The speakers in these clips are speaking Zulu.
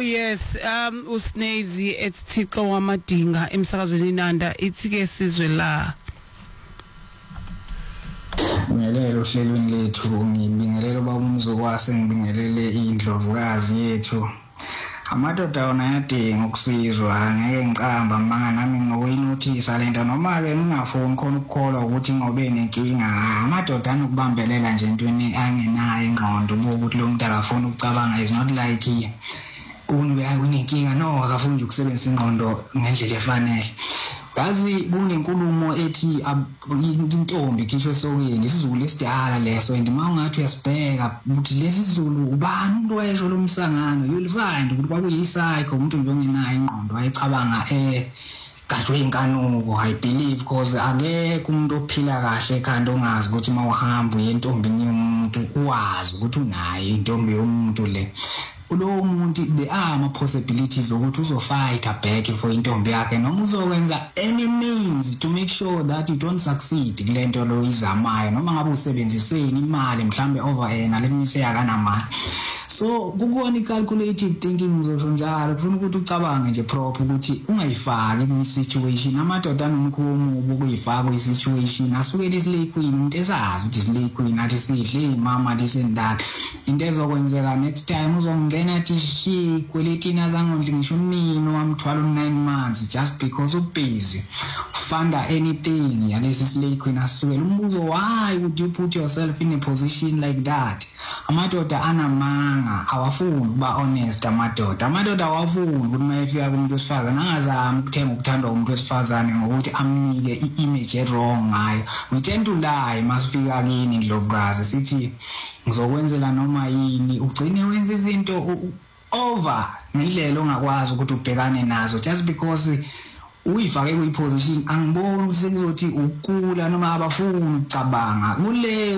yes, uSnazy etsithixo wamadinga emsakazweni Inanda ithi ke sizwe la. Ngibingelele ohlelweni lethu, ngibingelele baba umzokwase, ngibingelele indlovukazi yethu. Amadoda wona ayadinga ukusizwa, ngeke ngiqamba manga nami ngokuyinuthisa lento noma ke ngingafuni khona ukukholwa ukuthi ngobe nenkinga. Amadoda anokubambelela nje entweni angenayo ingqondo ukuthi lo muntu akafuni ukucabanga, is not like unenkinga, no, akafuni nje ukusebenzisa ingqondo ngendlela efanele. Kazi kunenkulumo ethi intombi kisho sokeni isiZulu esidala leso, and mawungathi uyasibheka ukuthi lesi siZulu ubani umuntu wayesho lo msangano, you'll find ukuthi kwakuyisayikho umuntu nje ongenayo ingqondo wayecabanga gajwe inkanuko. I believe because akekho umuntu ophila kahle ekhanda ongazi ukuthi mawuhamba uyentombini yomuntu uwazi ukuthi unayo intombi yomuntu le. Lo muntu there are ama possibilities ukuthi uzofight back for intombi yakhe noma uzokwenza any means to make sure that you don't succeed kulento lo izamayo, noma ngabe usebenziseni imali mhlambe over yena lemise yakanamali. So kukona i-calculative thinking ngizosho njalo, kufuna ukuthi ucabange nje proper ukuthi ungayifaki kwi-situation. Amadoda anomkhumo ukuyifaka kwi-situation asukele islay queen, umuntu esazi ukuthi islay queen athi sihle imama lisendala. Into ezokwenzeka next time uzongena athi shi kweletina zangondli ngisho umnino wamthwala 9 months just because ubusy funda anything yalesi slay queen asukele. Umbuzo, why would you put yourself in a position like that? Amadoda anamanga awafuni ukuba honest. Amadoda awafuni ukuthi mayefika kumuntu wesifazane angazami ukuthenga ukuthandwa umuntu wesifazane ngokuthi amnike i-image e-wrong ngayo. We tend to lie masifika kini ndlovukazi, sithi ngizokwenzela noma yini, ugcine wenza izinto over ngendlela ongakwazi ukuthi ubhekane nazo just because uyifake kwi-position. Angiboni ukuthi sekuzothi ukula noma abafuni ukucabanga kule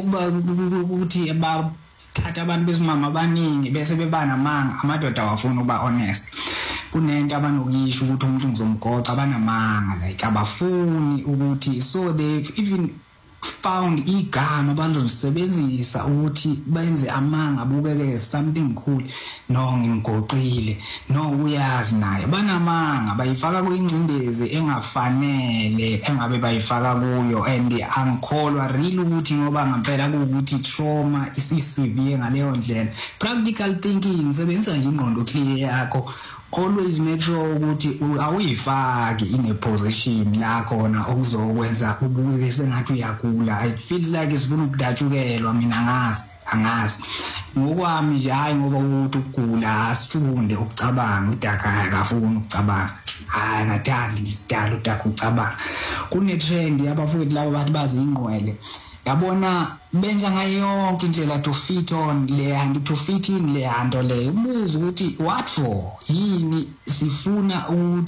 ukuthi thatha abantu besimama abaningi bese bebanamanga. Amadoda awafuni ukuba honest, kunento abanokuyisho ukuthi umuntu ngizomgoqa, abanamanga like abafuni ukuthi, so they even found igama abazosebenzisa ukuthi benze amanga abukeke something cool. No, ngimgoqile, no, uyazi naye banamanga bayifaka kuyingcindezi engafanele engabe bayifaka kuyo. And angikholwa really ukuthi ngoba ngempela ukuthi trauma isisivie ngaleyo ndlela. Practical thinking, sebenzisa nje ingqondo clear yakho. Always make sure ukuthi awuyifaki in a position la khona okuzokwenza ubuke sengathi uyagula. It feels like isifuna ukudatshukelwa. Mina angazi ngokwami nje, hayi ngoba ukuthi ukugula asifunde ukucabanga. Udaka akafuni ukucabanga, hayi ngathandi isidalo udaka ucabanga. Kune-trend yabafowethu labo bathi bazi ingqwele, yabona benza ngayo yonke indlela to fit on le hand, to fit in le hand leyo. Ubuza ukuthi what for, yini sifuna ukuthi